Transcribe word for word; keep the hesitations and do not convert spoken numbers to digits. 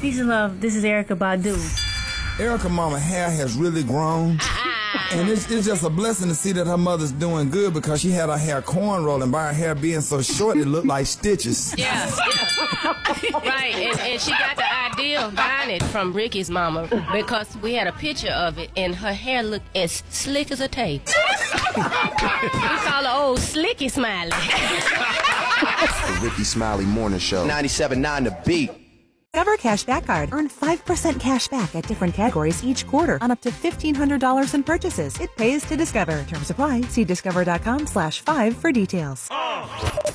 Peace and love. This is Erykah Badu. Erykah mama hair has really grown. And it's, it's just a blessing to see that her mother's doing good because she had her hair cornrolled, and by her hair being so short, it looked like stitches. Yeah, yeah. Right, and, and she got the idea of buying it from Ricky's mama because we had a picture of it, and her hair looked as slick as a tape. We call her old Slicky Smiley. The Ricky Smiley Morning Show. ninety-seven point nine The Beat. Discover Cashback Card. Earn five percent cash back at different categories each quarter on up to fifteen hundred dollars in purchases. It pays to Discover. Terms apply. See discover.com slash five for details.